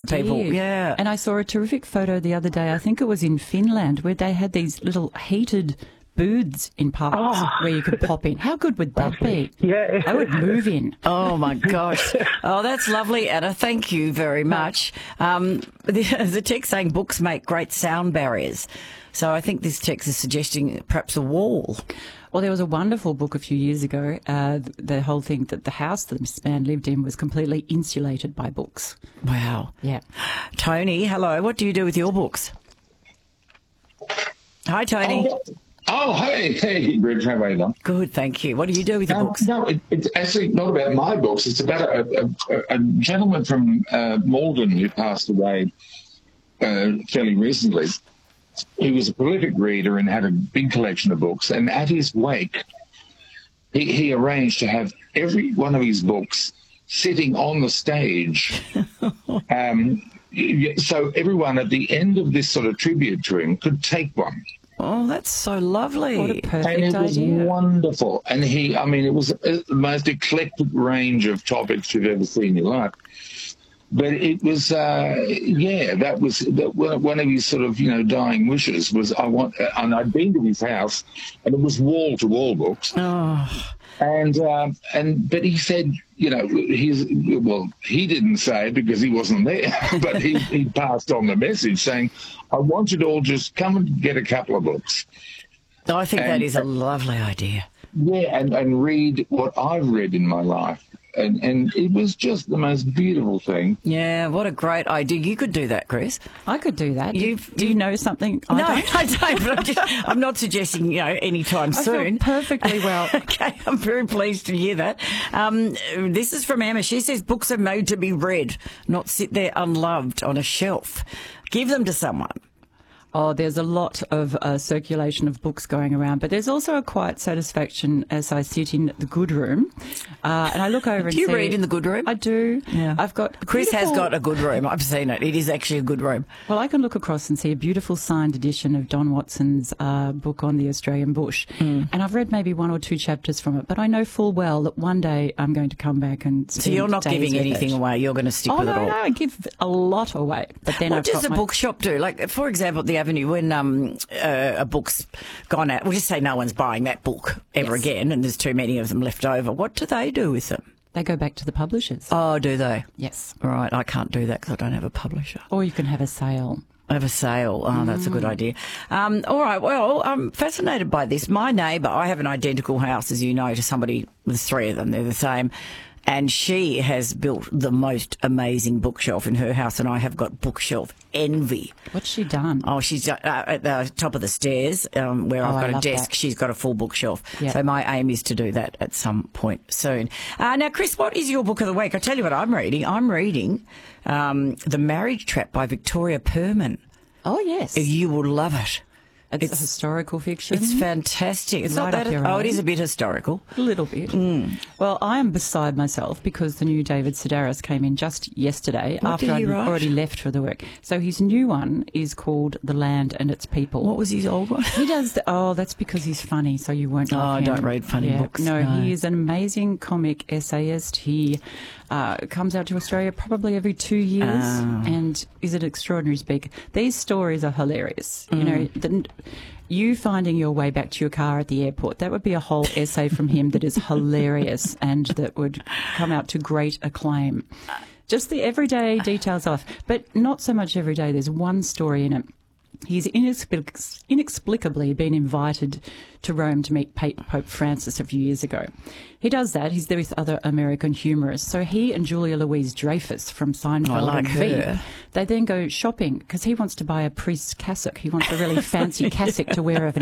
people. Yeah. And I saw a terrific photo the other day, I think it was in Finland, where they had these little heated booths in parks where you could pop in. How good would that be? Yeah. I would move in. Oh, my gosh. Oh, that's lovely, Anna. Thank you very much. There's a text saying books make great sound barriers. So I think this text is suggesting perhaps a wall. Well, there was a wonderful book a few years ago, the whole thing that the house that this man lived in was completely insulated by books. Wow. Yeah. Tony, hello. What do you do with your books? Hi, Tony. Oh, hey, Bridge, how are you? Good, thank you. What do you do with your books? No, it's actually not about my books. It's about a gentleman from Malden who passed away fairly recently. He was a prolific reader and had a big collection of books. And at his wake, he arranged to have every one of his books sitting on the stage. So everyone at the end of this sort of tribute to him could take one. Oh, that's so lovely. What a perfect And it was idea. wonderful. And it was the most eclectic range of topics you've ever seen in your life. But it was, that was one of his sort of, dying wishes was and I'd been to his house and it was wall-to-wall books. Oh. But he said, he didn't say it because he wasn't there, but he passed on the message saying, I want you to all just come and get a couple of books. I think that is a lovely idea. Yeah, and read what I've read in my life. And it was just the most beautiful thing. Yeah, what a great idea. You could do that, Chris. I could do that. Do you know something? No, I don't. But I'm not suggesting, anytime I soon. feel perfectly well. Okay, I'm very pleased to hear that. This is from Emma. She says books are made to be read, not sit there unloved on a shelf. Give them to someone. Oh, there's a lot of circulation of books going around, but there's also a quiet satisfaction as I sit in the good room and I look over and see... Do you read in the good room? I do. Yeah. I've got... Chris has got a good room. I've seen it. It is actually a good room. Well, I can look across and see a beautiful signed edition of Don Watson's book on the Australian bush. And I've read maybe one or two chapters from it, but I know full well that one day I'm going to come back and spend So you're not days giving with anything it. away. You're going to stick with it all. No, I give a lot away. But then What does a bookshop do? Like, for example, at the Avenue, when a book's gone out, we'll just say no one's buying that book ever again and there's too many of them left over, what do they do with them? They go back to the publishers. Oh, do they? Yes. Right, I can't do that because I don't have a publisher. Or you can have a sale. I have a sale. Oh, that's a good idea. All right, well, I'm fascinated by this. My neighbour, I have an identical house, as you know, to somebody with three of them. They're the same. And she has built the most amazing bookshelf in her house, and I have got bookshelf envy. What's she done? Oh, she's at the top of the stairs where I've got a desk. That. She's got a full bookshelf. Yeah. So my aim is to do that at some point soon. Now, Chris, what is your book of the week? I tell you what I'm reading. I'm reading The Marriage Trap by Victoria Perman. Oh, yes. You will love it. It's a historical fiction. It's fantastic. It's Right not up that. your Oh, alley. it is a bit historical. A little bit. Well, I am beside myself because the new David Sedaris came in just yesterday What after did he I'd write? already left for the work. So his new one is called The Land and Its People. What was his old one? He does. That's because he's funny, so you won't love Oh, I him. don't read funny books, No, no. he is an amazing comic essayist. He comes out to Australia probably every 2 years and is an extraordinary speaker. These stories are hilarious. You know, you finding your way back to your car at the airport, that would be a whole essay from him that is hilarious and that would come out to great acclaim. Just the everyday details of, but not so much everyday. There's one story in it. He's inexplicably been invited to Rome to meet Pope Francis a few years ago. He does that. He's there with other American humorists. So he and Julia Louis-Dreyfus from Seinfeld I like and Veep, her. they then go shopping because he wants to buy a priest's cassock. He wants a really fancy cassock to wear over